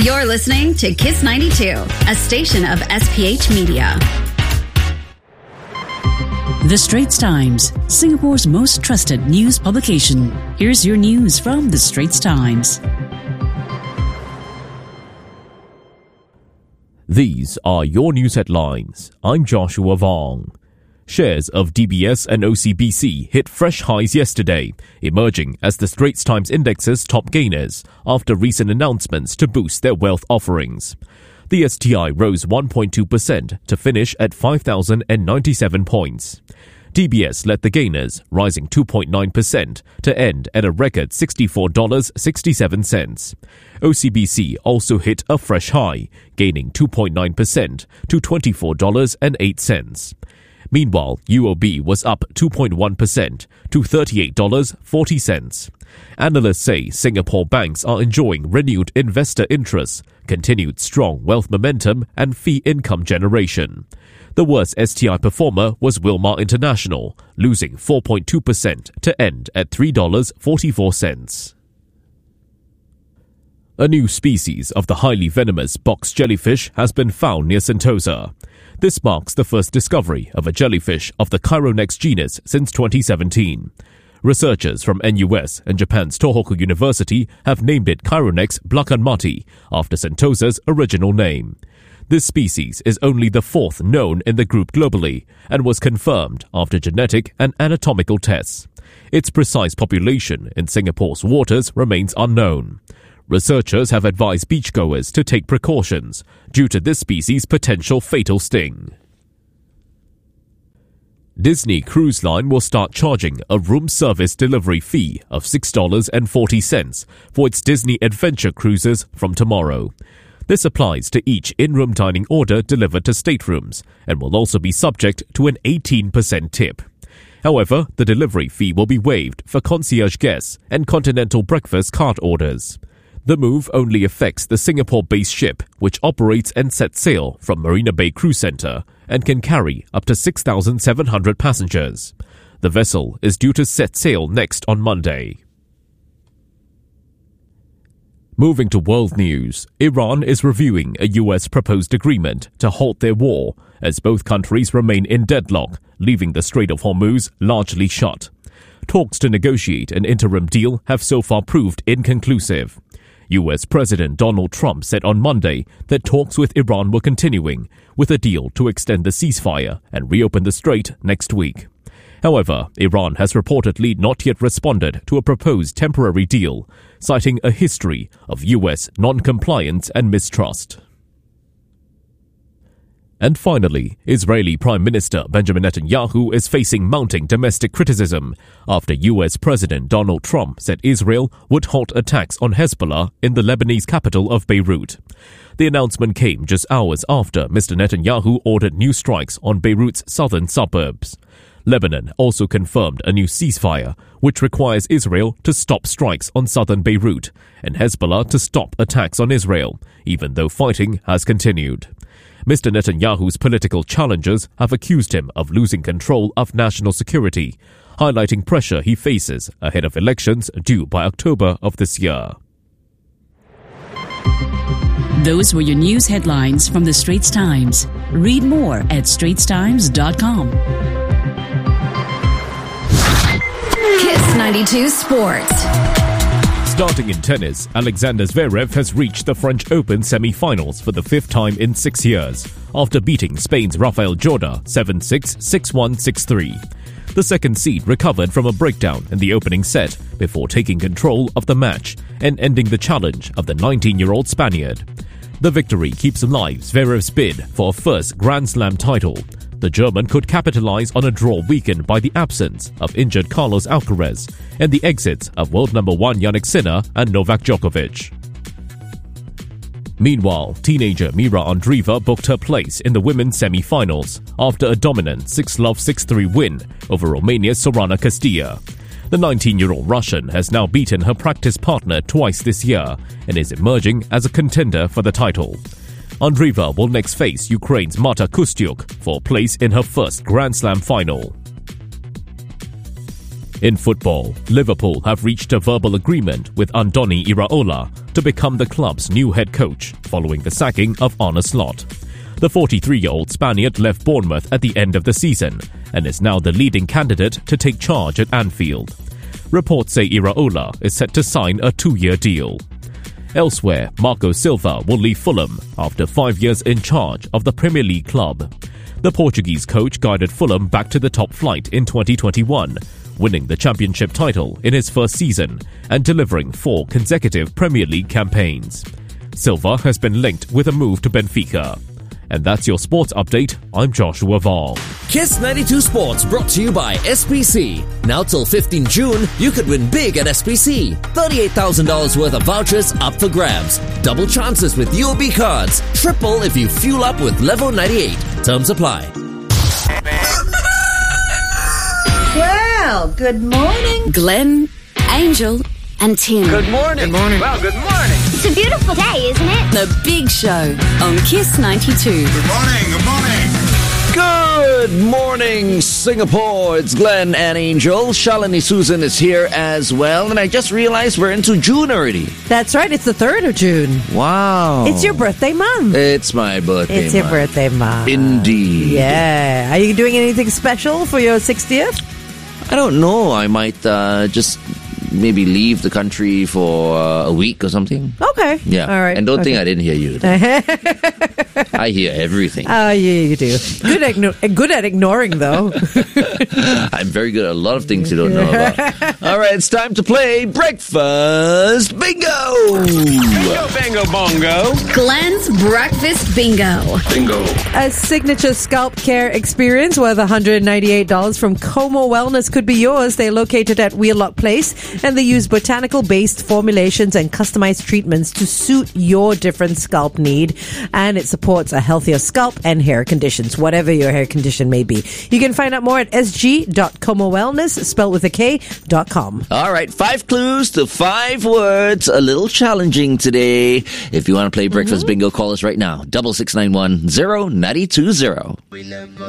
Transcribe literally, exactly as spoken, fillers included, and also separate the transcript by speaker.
Speaker 1: You're listening to Kiss ninety-two, a station of S P H Media.
Speaker 2: The Straits Times, Singapore's most trusted news publication. Here's your news from The Straits Times.
Speaker 3: These are your news headlines. I'm Joshua Vong. Shares of D B S and O C B C hit fresh highs yesterday, emerging as the Straits Times Index's top gainers after recent announcements to boost their wealth offerings. The S T I rose one point two percent to finish at five thousand ninety-seven points. D B S led the gainers, rising two point nine percent to end at a record sixty-four dollars and sixty-seven cents. O C B C also hit a fresh high, gaining two point nine percent to twenty-four dollars and eight cents. Meanwhile, U O B was up two point one percent to thirty-eight dollars and forty cents. Analysts say Singapore banks are enjoying renewed investor interest, continued strong wealth momentum and fee income generation. The worst S T I performer was Wilmar International, losing four point two percent to end at three dollars and forty-four cents. A new species of the highly venomous box jellyfish has been found near Sentosa. This marks the first discovery of a jellyfish of the Chironex genus since twenty seventeen. Researchers from N U S and Japan's Tohoku University have named it Chironex blackanmati after Sentosa's original name. This species is only the fourth known in the group globally and was confirmed after genetic and anatomical tests. Its precise population in Singapore's waters remains unknown. Researchers have advised beachgoers to take precautions due to this species' potential fatal sting. Disney Cruise Line will start charging a room service delivery fee of six dollars and forty cents for its Disney Adventure cruises from tomorrow. This applies to each in-room dining order delivered to staterooms and will also be subject to an eighteen percent tip. However, the delivery fee will be waived for concierge guests and continental breakfast card orders. The move only affects the Singapore-based ship, which operates and sets sail from Marina Bay Cruise Centre and can carry up to six thousand seven hundred passengers. The vessel is due to set sail next on Monday. Moving to world news, Iran is reviewing a U S proposed agreement to halt their war as both countries remain in deadlock, leaving the Strait of Hormuz largely shut. Talks to negotiate an interim deal have so far proved inconclusive. U S President Donald Trump said on Monday that talks with Iran were continuing, with a deal to extend the ceasefire and reopen the strait next week. However, Iran has reportedly not yet responded to a proposed temporary deal, citing a history of U S non-compliance and mistrust. And finally, Israeli Prime Minister Benjamin Netanyahu is facing mounting domestic criticism after U S President Donald Trump said Israel would halt attacks on Hezbollah in the Lebanese capital of Beirut. The announcement came just hours after Mister Netanyahu ordered new strikes on Beirut's southern suburbs. Lebanon also confirmed a new ceasefire, which requires Israel to stop strikes on southern Beirut and Hezbollah to stop attacks on Israel, even though fighting has continued. Mister Netanyahu's political challengers have accused him of losing control of national security, highlighting pressure he faces ahead of elections due by October of this year.
Speaker 2: Those were your news headlines from The Straits Times. Read more at straits times dot com.
Speaker 1: Kiss ninety-two Sports.
Speaker 3: Starting in tennis, Alexander Zverev has reached the French Open semi-finals for the fifth time in six years, after beating Spain's Rafael Jorda seven six, six one, six three. The second seed recovered from a breakdown in the opening set before taking control of the match and ending the challenge of the nineteen-year-old Spaniard. The victory keeps alive Zverev's bid for a first Grand Slam title. The German could capitalize on a draw weakened by the absence of injured Carlos Alcaraz and the exits of world number one Jannik Sinner and Novak Djokovic. Meanwhile, teenager Mira Andreeva booked her place in the women's semi-finals after a dominant six love, six three win over Romania's Sorana Castilla. The nineteen-year-old Russian has now beaten her practice partner twice this year and is emerging as a contender for the title. Andreeva will next face Ukraine's Marta Kostyuk for a place in her first Grand Slam final. In football, Liverpool have reached a verbal agreement with Andoni Iraola to become the club's new head coach following the sacking of Arne Slot. The forty-three-year-old Spaniard left Bournemouth at the end of the season and is now the leading candidate to take charge at Anfield. Reports say Iraola is set to sign a two-year deal. Elsewhere, Marco Silva will leave Fulham after five years in charge of the Premier League club. The Portuguese coach guided Fulham back to the top flight in twenty twenty-one, winning the championship title in his first season and delivering four consecutive Premier League campaigns. Silva has been linked with a move to Benfica. And that's your sports update. I'm Joshua Vaughn.
Speaker 4: Kiss ninety-two Sports brought to you by S P C. Now till fifteenth of June, you could win big at S P C. thirty-eight thousand dollars worth of vouchers up for grabs. Double chances with U O B cards. Triple if you fuel up with Level ninety-eight. Terms apply.
Speaker 5: Well, good morning.
Speaker 1: Glenn, Angel, and Tim.
Speaker 6: Good morning. Good morning. Well, good morning.
Speaker 7: It's a beautiful day, isn't it?
Speaker 1: The Big Show on Kiss ninety-two.
Speaker 8: Good morning. Good morning.
Speaker 6: Good morning, Singapore. It's Glenn and Angel. Shalini Susan is here as well. And I just realized we're into June already.
Speaker 5: That's right. It's the third of June.
Speaker 6: Wow.
Speaker 5: It's your birthday month.
Speaker 6: It's my birthday
Speaker 5: It's your
Speaker 6: month.
Speaker 5: birthday month.
Speaker 6: Indeed.
Speaker 5: Yeah. Are you doing anything special for your sixtieth?
Speaker 6: I don't know. I might uh, just maybe leave the country for uh, a week or something.
Speaker 5: Okay.
Speaker 6: Yeah.
Speaker 5: All right.
Speaker 6: And don't
Speaker 5: okay.
Speaker 6: think I didn't hear you. I hear everything.
Speaker 5: Oh, yeah, you do. Good at, igno- good at ignoring, though.
Speaker 6: I'm very good at a lot of things you don't know about. All right, it's time to play Breakfast Bingo!
Speaker 8: Bingo, bingo, bongo.
Speaker 1: Glenn's Breakfast Bingo.
Speaker 8: Bingo.
Speaker 5: A signature scalp care experience worth one hundred ninety-eight dollars from Como Wellness could be yours. They're located at Wheelock Place, and they use botanical-based formulations and customized treatments to suit your different scalp need. And it supports a healthier scalp and hair conditions, whatever your hair condition may be. You can find out more at s g dot como wellness, spelled with a K, dot com.
Speaker 6: All right, five clues to five words. A little challenging today. If you want to play Breakfast mm-hmm. Bingo, call us right now. Double six nine one zero nine two zero.